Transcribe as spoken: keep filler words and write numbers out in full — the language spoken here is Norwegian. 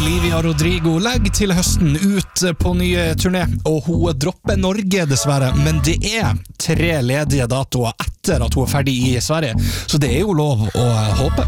Olivia Rodrigo legger til høsten ut på ny turné, og hun dropper Norge dessverre, men det er tre ledige datoer etter at hun er ferdig i Sverige, så det er jo lov å håpe.